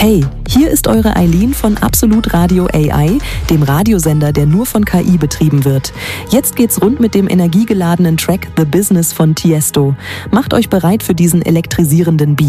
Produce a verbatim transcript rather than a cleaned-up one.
Hey, hier ist eure Eileen von Absolut Radio A I, dem Radiosender, der nur von K I betrieben wird. Jetzt geht's rund mit dem energiegeladenen Track The Business von Tiesto. Macht euch bereit für diesen elektrisierenden Beat.